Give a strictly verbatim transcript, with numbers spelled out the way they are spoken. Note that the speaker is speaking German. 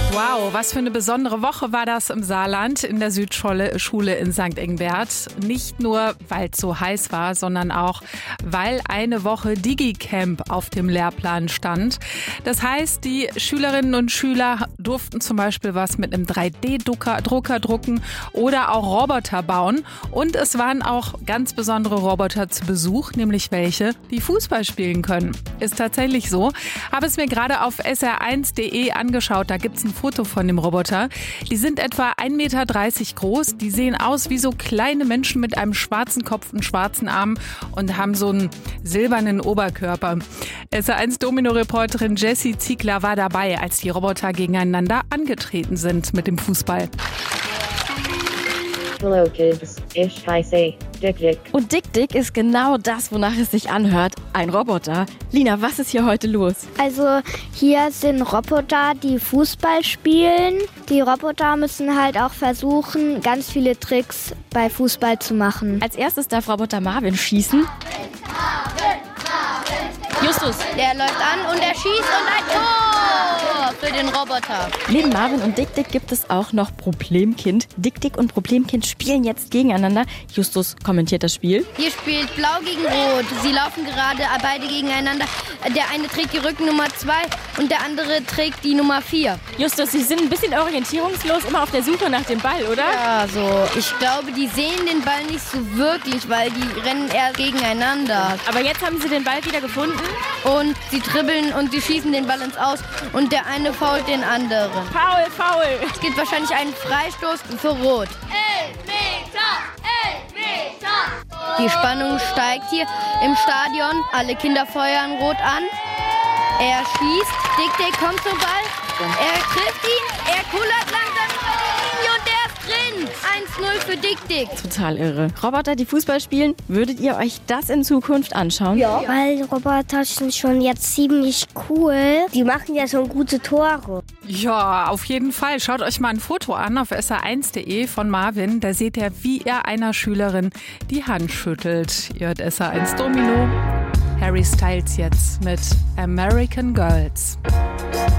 Wow, was für eine besondere Woche war das im Saarland in der Südschule Schule in Sankt Ingbert. Nicht nur, weil es so heiß war, sondern auch, weil eine Woche Digicamp auf dem Lehrplan stand. Das heißt, die Schülerinnen und Schüler durften zum Beispiel was mit einem drei D Drucker drucken oder auch Roboter bauen. Und es waren auch ganz besondere Roboter zu Besuch, nämlich welche, die Fußball spielen können. Ist tatsächlich so. Habe es mir gerade auf S R eins punkt de angeschaut. Da gibt es ein Foto von dem Roboter. Die sind etwa ein Meter dreißig groß. Die sehen aus wie so kleine Menschen mit einem schwarzen Kopf und schwarzen Armen und haben so einen silbernen Oberkörper. S R eins Domino-Reporterin Jessie Ziegler war dabei, als die Roboter gegeneinander angetreten sind mit dem Fußball. Hello kids, ich heiße Dick Dick. Und Dick Dick ist genau das, wonach es sich anhört. Ein Roboter. Lina, was ist hier heute los? Also hier sind Roboter, die Fußball spielen. Die Roboter müssen halt auch versuchen, ganz viele Tricks bei Fußball zu machen. Als erstes darf Roboter Marvin schießen. Justus, der läuft an und er schießt und ein Tor für den Roboter. Neben Marvin und Dick Dick gibt es auch noch Problemkind. Dick Dick und Problemkind spielen jetzt gegeneinander. Justus kommentiert das Spiel. Hier spielt Blau gegen Rot. Sie laufen gerade beide gegeneinander. Der eine trägt die Rückennummer zwei und der andere trägt die Nummer vier. Justus, Sie sind ein bisschen orientierungslos, immer auf der Suche nach dem Ball, oder? Ja, so. Ich glaube, die sehen den Ball nicht so wirklich, weil die rennen eher gegeneinander. Aber jetzt haben Sie den Ball wieder gefunden. Und sie dribbeln und sie schießen den Ball ins Aus und der eine fault den anderen. Foul, foul. Es gibt wahrscheinlich einen Freistoß für Rot. Elfmeter! Elfmeter! Die Spannung steigt hier im Stadion. Alle Kinder feuern Rot an. Er schießt. Dick Dick kommt zum Ball. Er trifft ihn. Er kullert langsam über die Linie und der ist drin. eins null für Dick Dick. Total irre. Roboter, die Fußball spielen, würdet ihr euch das in Zukunft anschauen? Ja. Weil Roboter sind schon jetzt ziemlich cool. Die machen ja schon gute Tore. Ja, auf jeden Fall. Schaut euch mal ein Foto an auf S R eins punkt de von Marvin. Da seht ihr, wie er einer Schülerin die Hand schüttelt. Ihr hört S R eins Domino. Harry Styles jetzt mit American Girls.